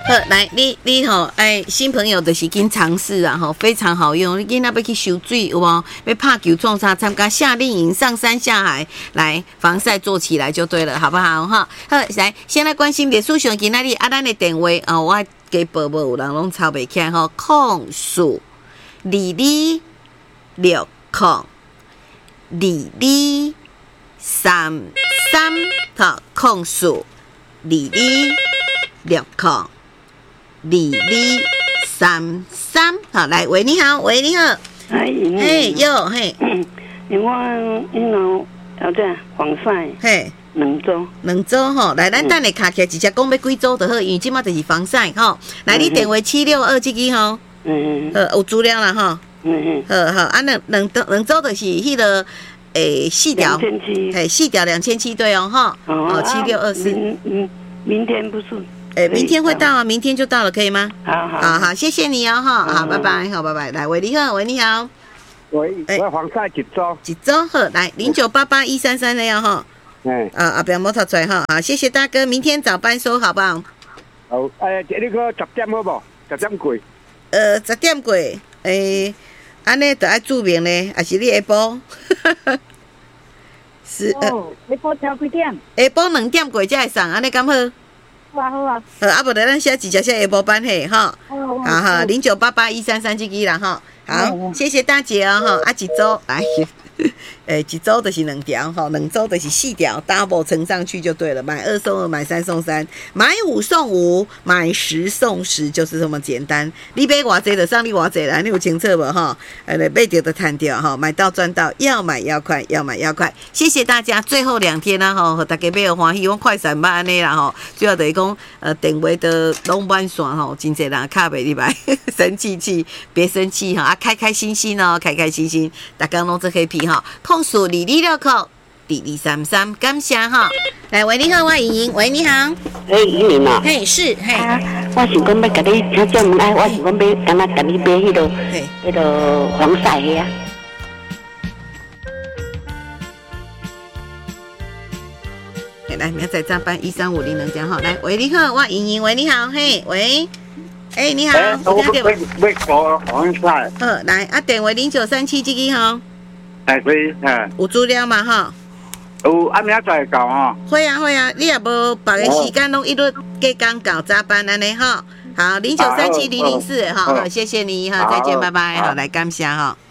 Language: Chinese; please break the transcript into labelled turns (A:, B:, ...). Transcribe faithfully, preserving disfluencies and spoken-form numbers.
A: 好，来，你你吼，哎，新朋友就是紧尝试啊，吼，非常好用。你今仔要去游水有无？要拍球创啥？参加夏令营，上山下海，来防晒做起来就对了，好不好？哈，好，来，先来关心历史上今仔日啊，咱的电话啊，我家宝宝有人拢抄袂起来吼，控数二二六控二二三三，好，控数二二六控。二二三三，好，来，喂，你好，喂，你好，
B: 哎，
A: 嘿，有，嘿，
B: 因为因为要这防晒，
A: 嘿，
B: 两周，
A: 两周吼，来，咱等下卡起来，直接讲要几周就好，因为即马就是防晒吼。来，你电话七六二这支吼，嗯嗯，有资料啦吼，嗯嗯，好好，啊，两两两周就是迄个诶四条，
B: 两千七，
A: 嘿，四条两千七对哦，哈，哦，七六二四，
B: 嗯嗯，明天不是。
A: 哎，明天会到啊，明天就到了，可以吗？
B: 好好
A: 好好，谢谢你哦，哈，好，拜拜，好，拜拜。来，喂，你好，喂，你好，
C: 喂，我防晒一周，
A: 一周好，来零九八八一三三的要哈，嗯，啊啊，不要摩托出来哈，好，谢谢大哥，明天早班收好不好？
C: 好，诶，那个十点好不？十点过？
A: 呃，十点过，诶，安尼就爱注明咧，还是你下晡？是呃，
D: 下晡超几点？
A: 下晡两点过才会送，安尼敢好？
D: 好啊好啊，
A: 好，啊无就咱写直接写下晡班嘿，哈，
D: 好
A: 好好，零九八八一三三这支啦哈，好，谢谢大姐哦哈，啊一周来，诶一周就是两条哈，两周就是四条 ，double 乘上去就对了，买二送二，买三送三，买五送五，买十送十，就是这么简单。你买偌济就送你偌济啦，你有清楚无哈？呃，买到就赚到哈，买到赚到，要买要快，要买要快。谢谢大家，最后两天啦吼，和大家买个欢喜，我快闪捌安尼啦吼，主要就是讲呃电话的拢满线吼，真侪人卡袂入来，生气气，别生气哈，啊开开心心哦，开开心心，大家拢做 happy 哈，控诉二二六扣二二三三，感谢哈。来，喂，你好，我莹莹，喂，你好，
B: 哎，莹莹啊，
A: 嘿，是，嘿，
B: 啊，我是讲要甲你请教问，哎，我是讲要敢若甲你买迄个，迄个防晒的啊。
A: 来，明仔载早班一三五零能讲好。来，喂，你好，我莹莹，喂，你好，嘿，喂，哎、欸，你好，
C: 欸、我要要搞防晒。
A: 好，来，啊，电话零九三七这个吼，
C: 哎，可以，哎，
A: 有资料嘛哈？
C: 有，啊，明仔载搞哈。
A: 会啊会啊，你也无别个时间拢一律加工搞早班安尼哈。好，零九三七零零四，好，谢谢你哈，再见，拜拜，好，来感谢哈。